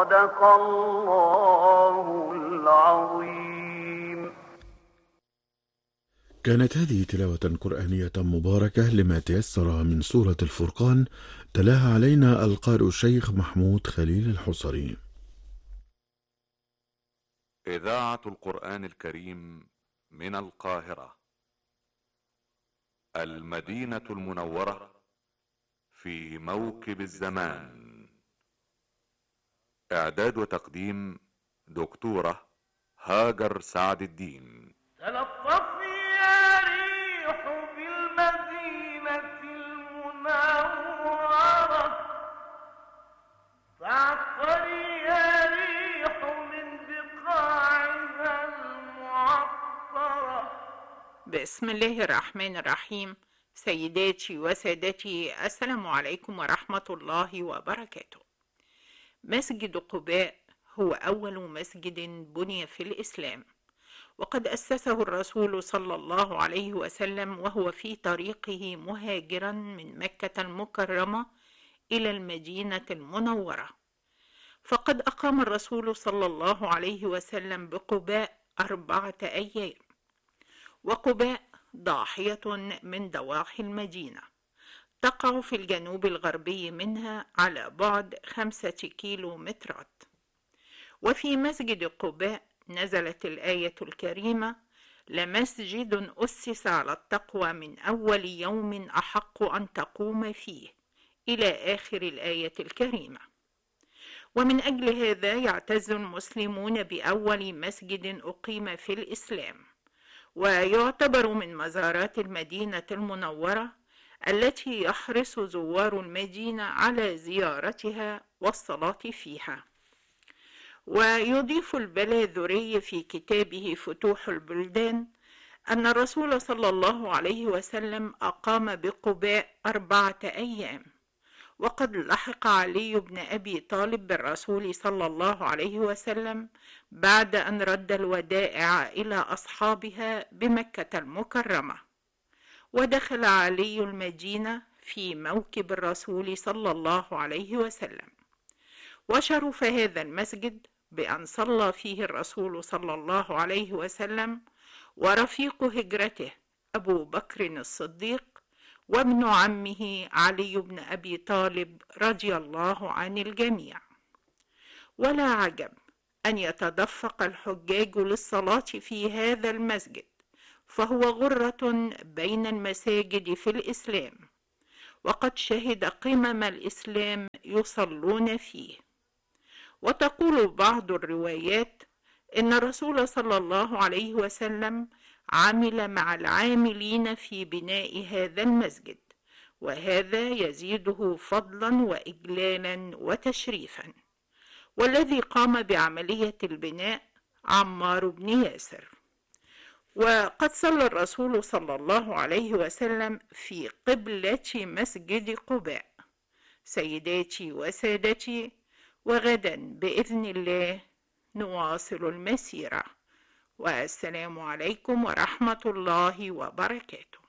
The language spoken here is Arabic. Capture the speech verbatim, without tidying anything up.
صدق الله العظيم. كانت هذه تلاوة قرآنية مباركة لما تيسر من سورة الفرقان، تلاها علينا القارئ الشيخ محمود خليل الحصري. إذاعة القرآن الكريم من القاهرة، المدينة المنورة، في موكب الزمان. إعداد وتقديم دكتورة هاجر سعد الدين. تلطفي يا ريح بالمدينة المنورة، فعطري يا ريح من بقاعها المعطرة. بسم الله الرحمن الرحيم. سيداتي وسادتي، السلام عليكم ورحمة الله وبركاته. مسجد قباء هو أول مسجد بني في الإسلام، وقد أسسه الرسول صلى الله عليه وسلم وهو في طريقه مهاجرا من مكة المكرمة إلى المدينة المنورة، فقد أقام الرسول صلى الله عليه وسلم بقباء أربعة أيام. وقباء ضاحية من ضواحي المدينة، تقع في الجنوب الغربي منها على بعد خمسة كيلو مترات. وفي مسجد قباء نزلت الآية الكريمة: لمسجد أسس على التقوى من أول يوم أحق أن تقوم فيه، إلى آخر الآية الكريمة. ومن أجل هذا يعتز المسلمون بأول مسجد أقيم في الإسلام، ويعتبر من مزارات المدينة المنورة التي يحرص زوار المدينة على زيارتها والصلاة فيها. ويضيف البلاذري في كتابه فتوح البلدان أن الرسول صلى الله عليه وسلم أقام بقباء أربعة أيام، وقد لحق علي بن أبي طالب بالرسول صلى الله عليه وسلم بعد أن رد الودائع إلى أصحابها بمكة المكرمة، ودخل علي المدينة في موكب الرسول صلى الله عليه وسلم. وشرف هذا المسجد بأن صلى فيه الرسول صلى الله عليه وسلم ورفيق هجرته أبو بكر الصديق وابن عمه علي بن أبي طالب رضي الله عن الجميع. ولا عجب أن يتدفق الحجاج للصلاة في هذا المسجد، فهو غرة بين المساجد في الإسلام، وقد شهد قمم الإسلام يصلون فيه. وتقول بعض الروايات إن الرسول صلى الله عليه وسلم عمل مع العاملين في بناء هذا المسجد، وهذا يزيده فضلا وإجلالا وتشريفا. والذي قام بعملية البناء عمار بن ياسر. وقد صلى الرسول صلى الله عليه وسلم في قبلة مسجد قباء. سيداتي وسادتي، وغدا بإذن الله نواصل المسيرة، والسلام عليكم ورحمة الله وبركاته.